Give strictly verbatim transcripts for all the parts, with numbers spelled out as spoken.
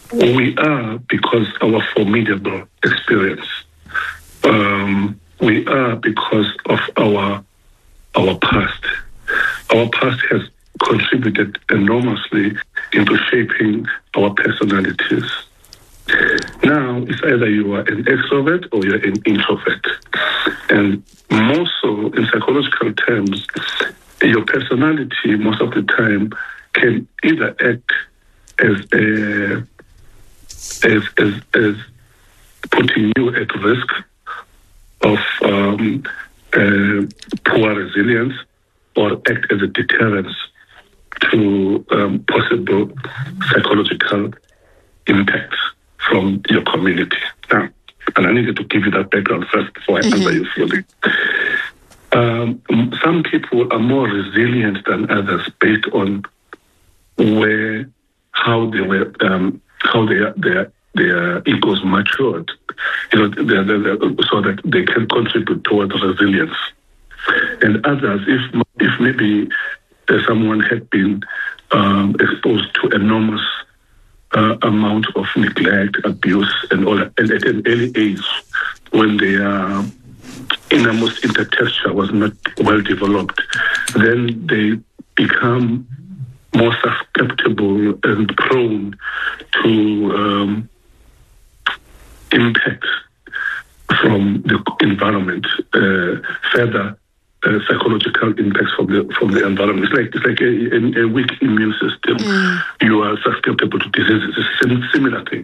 We are because our formidable experience. Um, we are because of our our past. Our past has contributed enormously into shaping our personalities. Now, it's either you are an extrovert or you're an introvert. And more so, in psychological terms, your personality, most of the time, can either act as a, as, as, as putting you at risk of um, uh, poor resilience, or act as a deterrence to um, possible psychological impacts from your community. Now, and I needed to give you that background first before I mm-hmm. answer you fully. Um, some people are more resilient than others based on where, how they were, um, how their their their egos matured, you know, they're, they're, they're, so that they can contribute towards resilience. And others, if if maybe uh, someone had been um, exposed to enormous uh, amount of neglect, abuse, and all that, and at an early age, when their innermost intertexture was not well developed, then they become more susceptible and prone to um, impact from the environment, uh, further uh, psychological impacts from the from the environment. It's like it's like a, a, a weak immune system. Mm. You are susceptible to diseases. It's a similar thing.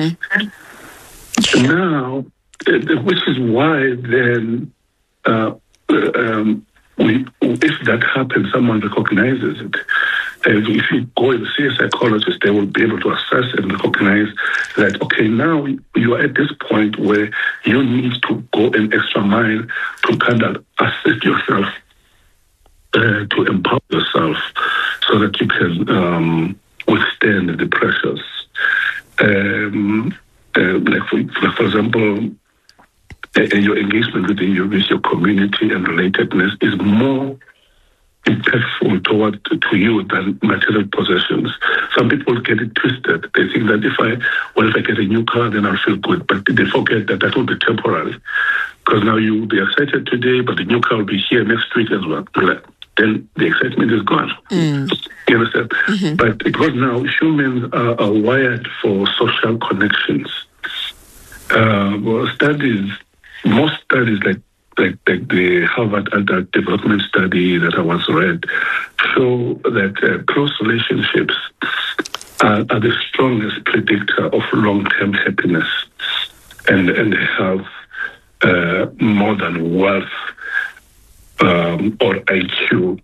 Mm-hmm. Now, uh, which is why then, uh, um, we, if that happens, someone recognizes it. And if you go and see a psychologist, they will be able to assess and recognize that, okay, now you are at this point where you need to go an extra mile to kind of assist yourself, uh, to empower yourself so that you can um, withstand the pressures. Um, uh, like, for, like, for example, uh, your engagement with your, with your community and relatedness is more impactful toward to you than material possessions. Some people get it twisted. They think that if I, well, if I get a new car, then I'll feel good. But they forget that that will be temporary. Because now you'll be excited today, but the new car will be here next week as well. Then the excitement is gone. Mm. You understand? Mm-hmm. But because now humans are, are wired for social connections. Uh, well, studies, most studies like Like, like the Harvard Adult Development Study that I once read, show that uh, close relationships are, are the strongest predictor of long-term happiness and, and health uh, more than wealth um, or I Q.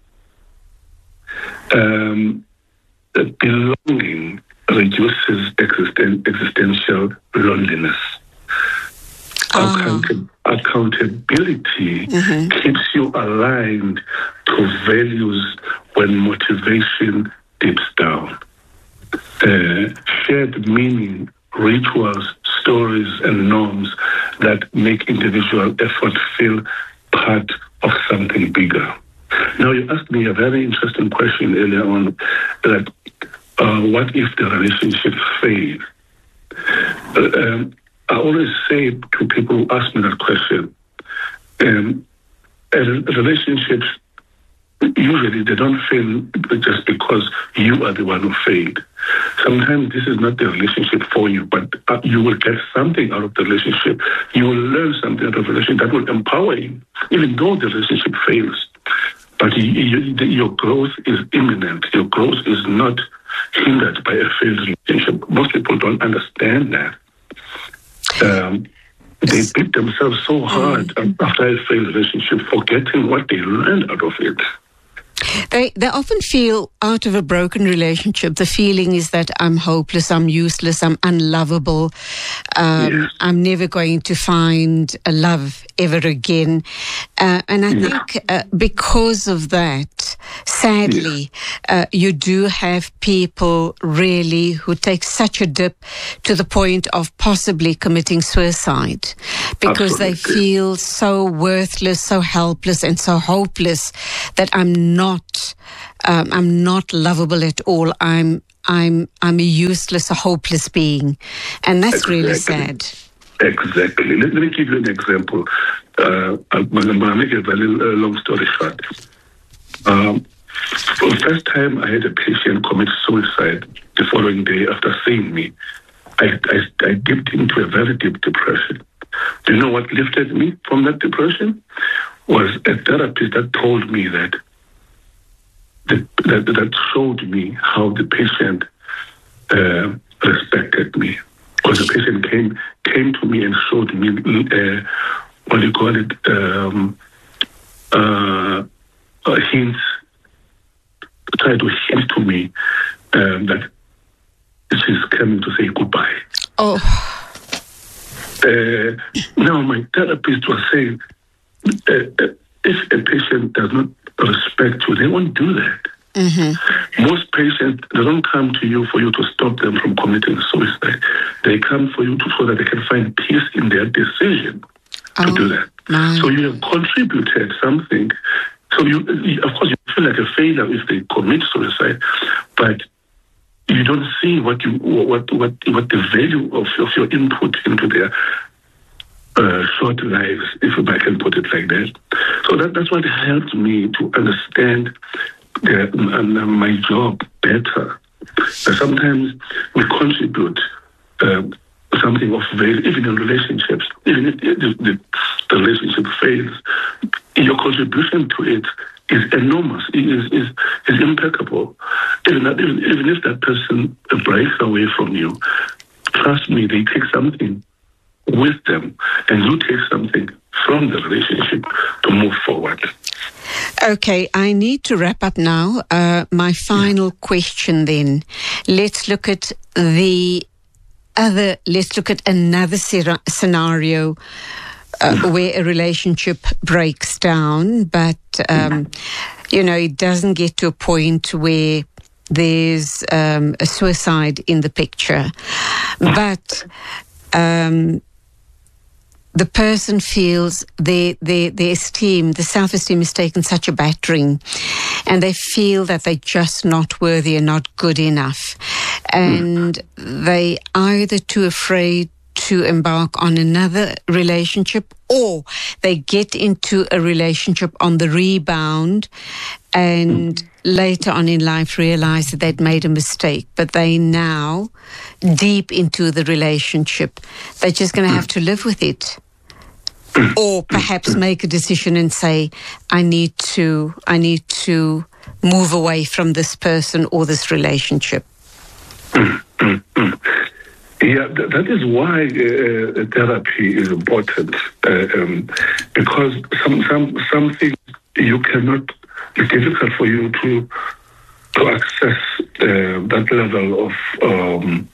Um, belonging reduces existen- existential loneliness. Oh. Account- accountability mm-hmm. keeps you aligned to values when motivation dips down. Uh, shared meaning, rituals, stories, and norms that make individual effort feel part of something bigger. Now, you asked me a very interesting question earlier on, that uh, what if the relationship fails? Uh, um, I always say to people who ask me that question, um, relationships, usually they don't fail just because you are the one who failed. Sometimes this is not the relationship for you, but you will get something out of the relationship. You will learn something out of the relationship that will empower you, even though the relationship fails. But you, you, your growth is imminent. Your growth is not hindered by a failed relationship. Most people don't understand that. Um, they beat themselves so hard mm. after a failed relationship, forgetting what they learned out of it. They they often feel out of a broken relationship, the feeling is that I'm hopeless, I'm useless, I'm unlovable, um, yes. I'm never going to find a love ever again. Uh, and I yeah. think uh, because of that, sadly, yeah. uh, you do have people really who take such a dip to the point of possibly committing suicide because Absolutely. They feel so worthless, so helpless and so hopeless that I'm not Not, um, I'm not lovable at all. I'm I'm I'm a useless, a hopeless being, and that's exactly. really sad. Exactly. Let, let me give you an example. Uh, I'm going to make a very uh, long story short. Um, for the first time, I had a patient commit suicide the following day after seeing me. I, I, I dipped into a very deep depression. Do you know what lifted me from that depression? Was a therapist that told me that that, that, that showed me how the patient uh, respected me. Because the patient came came to me and showed me, uh, what do you call it, um, uh, uh, hints, tried to hint to me um, that she's coming to say goodbye. Oh. Uh, now, my therapist was saying, uh, uh, if a patient does not respect you, they won't do that. Mm-hmm. Most patients, they don't come to you for you to stop them from committing suicide. They come for you to, so that they can find peace in their decision to oh, do that. My. So you have contributed something. So you, of course, you feel like a failure if they commit suicide, but you don't see what you what what what the value of, of your input into their uh, short lives, if I can put it like that. So that that's what helped me to understand the, uh, my job better. Uh, sometimes we contribute uh, something of value, even in relationships. Even if the, the, the relationship fails, your contribution to it is enormous, is is, is impeccable. Even, that, even, even if that person breaks away from you, trust me, they take something with them, and you take something from the relationship to move forward. Okay, I need to wrap up now. Uh, my final yeah. question then. Let's look at the other, let's look at another ser- scenario uh, where a relationship breaks down, but, um, you know, it doesn't get to a point where there's um, a suicide in the picture. But um, the person feels their, their, their esteem, the self-esteem is taken such a battering, and they feel that they're just not worthy and not good enough. And they either too afraid to embark on another relationship, or they get into a relationship on the rebound and later on in life realize that they'd made a mistake, but they now deep into the relationship. They're just going to have to live with it. Or perhaps make a decision and say, I need to, I need to move away from this person or this relationship. Yeah, th- that is why uh, therapy is important, uh, um, because some some some things you cannot. It's difficult for you to to access uh, that level of um,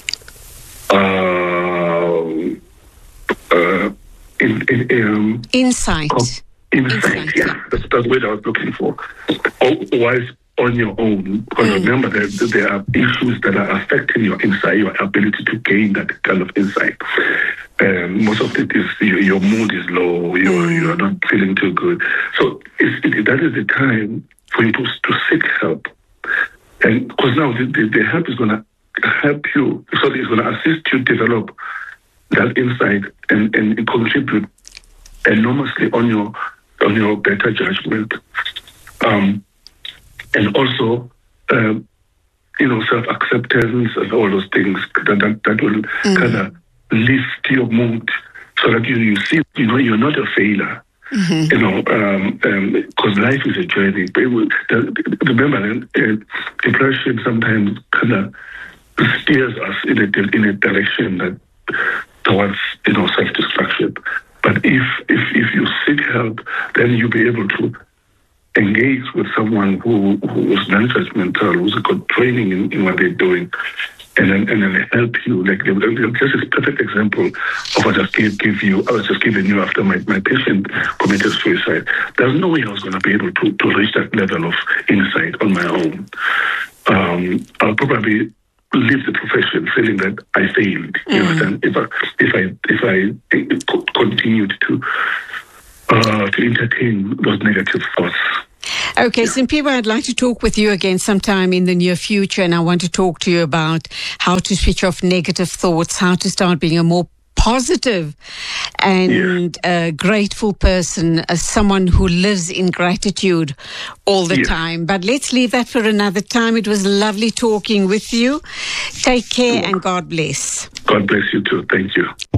uh, uh, in, in, um, insight. Insight. Insight. Yeah, that's, that's the word I was looking for. Otherwise, on your own, because mm. remember that there are issues that are affecting your insight, your ability to gain that kind of insight. Um, most of it is your, your mood is low, you're, mm. you're not feeling too good. So it's, it, that is the time for you to, to seek help. And because now the, the, the help is going to help you, so it's going to assist you develop that insight and, and contribute enormously on your on your better judgment. Um, And also, uh, you know, self-acceptance and all those things that that, that will mm. kind of lift your mood, so that you, you see, you know, you're not a failure. Mm-hmm. You know, because um, um, life is a journey. But will, the, remember, uh, depression sometimes kind of steers us in a in a direction that towards, you know, self-destruction. But if if if you seek help, then you'll be able to engage with someone who, who is non-judgmental, who's got training in, in what they're doing, and then and then they help you. Like this is a perfect example of what I just gave, give you. I was just giving you after my, my patient committed suicide. There's no way I was going to be able to, to reach that level of insight on my own. Um, I'll probably leave the profession feeling that I failed. You mm. understand? If I if I if I continued to. Uh, to entertain those negative thoughts. Okay, Simpiwe, I'd like to talk with you again sometime in the near future, and I want to talk to you about how to switch off negative thoughts, how to start being a more positive and yeah. uh, grateful person, as someone who lives in gratitude all the yeah. time. But let's leave that for another time. It was lovely talking with you. Take care and God bless. God bless you too. Thank you.